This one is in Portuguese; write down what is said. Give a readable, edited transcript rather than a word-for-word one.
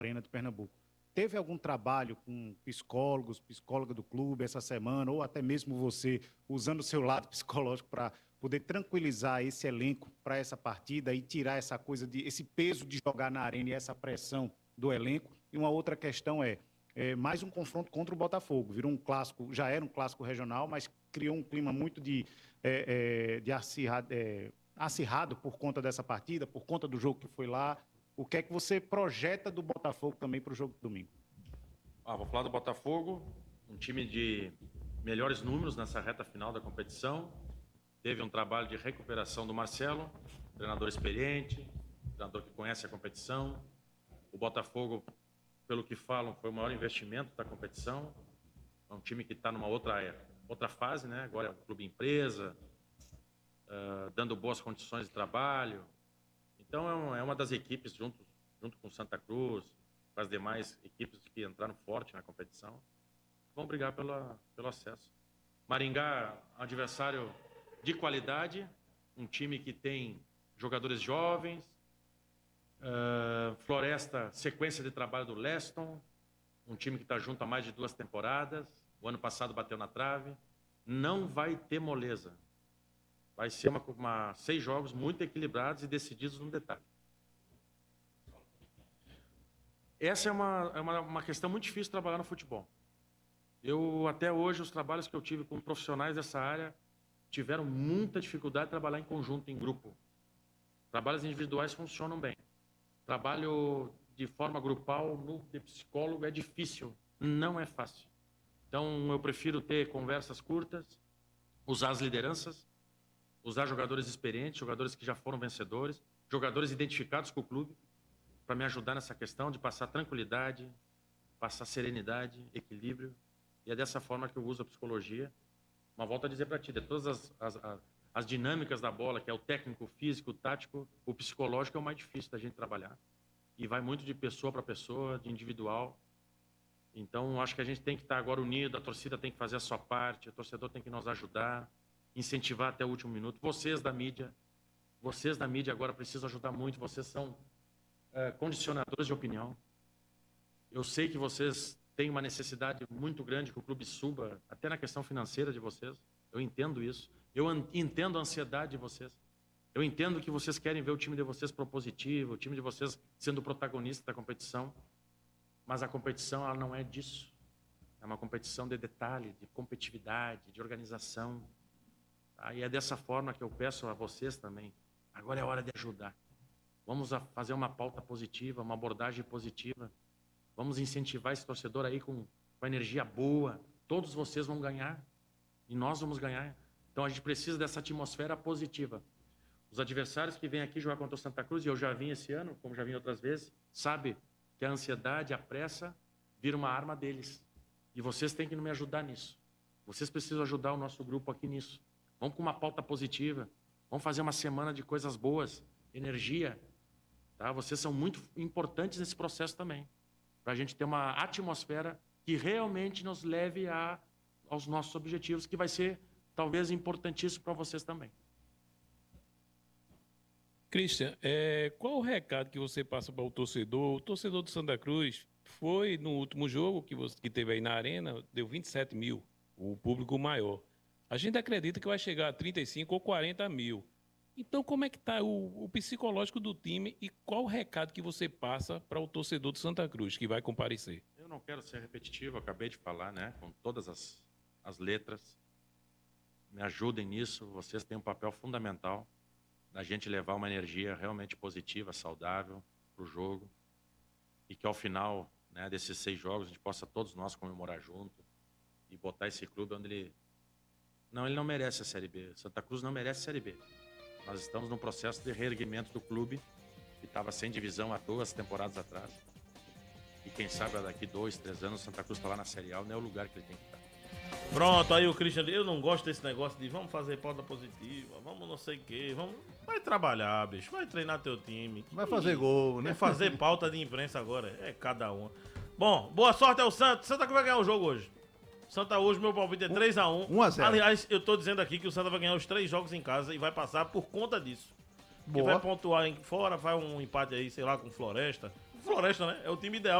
Arena de Pernambuco. Teve algum trabalho com psicólogos, psicóloga do clube essa semana, ou até mesmo você usando o seu lado psicológico para poder tranquilizar esse elenco para essa partida e tirar essa coisa de esse peso de jogar na arena e essa pressão do elenco? E uma outra questão mais um confronto contra o Botafogo. Virou um clássico, já era um clássico regional, mas criou um clima muito de acirrado por conta dessa partida, por conta do jogo que foi lá. O que é que você projeta do Botafogo também para o jogo de domingo? Vou falar do Botafogo, um time de melhores números nessa reta final da competição. Teve um trabalho de recuperação do Marcelo, treinador experiente, treinador que conhece a competição. O Botafogo, pelo que falam, foi o maior investimento da competição. É um time que está numa outra fase, né? Agora é um clube empresa, dando boas condições de trabalho. Então é uma das equipes, junto com Santa Cruz, com as demais equipes que entraram forte na competição, vão brigar pelo acesso. Maringá, adversário de qualidade, um time que tem jogadores jovens. Floresta, sequência de trabalho do Leston, um time que está junto há mais de 2 temporadas. O ano passado bateu na trave. Não vai ter moleza. Vai ser 6 jogos muito equilibrados e decididos no detalhe. Essa é uma questão muito difícil de trabalhar no futebol. Até hoje, os trabalhos que eu tive com profissionais dessa área tiveram muita dificuldade de trabalhar em conjunto, em grupo. Trabalhos individuais funcionam bem. Trabalho de forma grupal, de psicólogo, é difícil, não é fácil. Então, eu prefiro ter conversas curtas, usar as lideranças, usar jogadores experientes, jogadores que já foram vencedores, jogadores identificados com o clube, para me ajudar nessa questão de passar tranquilidade, passar serenidade, equilíbrio. E é dessa forma que eu uso a psicologia. Uma volta a dizer para ti, de todas as dinâmicas da bola, que é o técnico, o físico, o tático, o psicológico é o mais difícil da gente trabalhar. E vai muito de pessoa para pessoa, de individual. Então, acho que a gente tem que estar agora unido, a torcida tem que fazer a sua parte, o torcedor tem que nos ajudar, incentivar até o último minuto. Vocês da mídia agora precisam ajudar muito, vocês são condicionadores de opinião. Eu sei que vocês têm uma necessidade muito grande que o clube suba, até na questão financeira de vocês. Eu entendo isso. Eu entendo a ansiedade de vocês. Eu entendo que vocês querem ver o time de vocês propositivo, o time de vocês sendo protagonista da competição. Mas a competição, ela não é disso. É uma competição de detalhe, de competitividade, de organização. E é dessa forma que eu peço a vocês também. Agora é hora de ajudar. Vamos fazer uma pauta positiva, uma abordagem positiva. Vamos incentivar esse torcedor aí com energia boa. Todos vocês vão ganhar. E nós vamos ganhar. Então a gente precisa dessa atmosfera positiva. Os adversários que vêm aqui jogar contra o Santa Cruz, e eu já vim esse ano, como já vim outras vezes, sabe que a ansiedade, a pressa, vira uma arma deles. E vocês têm que me ajudar nisso. Vocês precisam ajudar o nosso grupo aqui nisso. Vamos com uma pauta positiva. Vamos fazer uma semana de coisas boas, energia. Tá? Vocês são muito importantes nesse processo também. Para a gente ter uma atmosfera que realmente nos leve aos nossos objetivos, que vai ser, talvez, importantíssimo para vocês também. Christian, qual o recado que você passa para o torcedor? O torcedor do Santa Cruz foi no último jogo que teve aí na Arena, deu 27 mil, o público maior. A gente acredita que vai chegar a 35 ou 40 mil. Então, como é que está o psicológico do time e qual o recado que você passa para o torcedor do Santa Cruz que vai comparecer? Eu não quero ser repetitivo, acabei de falar, né? Com todas as letras. Me ajudem nisso, vocês têm um papel fundamental da gente levar uma energia realmente positiva, saudável para o jogo e que ao final, né, desses 6 jogos a gente possa todos nós comemorar junto e botar esse clube onde ele não merece a Série B. Santa Cruz não merece a Série B. Nós estamos num processo de reerguimento do clube que estava sem divisão há 2 temporadas atrás e quem sabe daqui 2, 3 anos Santa Cruz está lá na Série A, não é o lugar que ele tem que estar. Pronto, aí o Christian, eu não gosto desse negócio de vamos fazer pauta positiva, vamos não sei o quê, vamos... Vai trabalhar, bicho, vai treinar teu time. Vai fazer gol, né? É fazer pauta de imprensa agora, é cada uma. Bom, boa sorte ao Santa. Santa que vai ganhar o jogo hoje. Santa hoje, meu palpite é 3-1. 1-0. Aliás, eu tô dizendo aqui que o Santa vai ganhar os 3 jogos em casa e vai passar por conta disso. Que Boa. vai pontuar fora, vai um empate aí, sei lá, com Floresta. Floresta, né? É o time ideal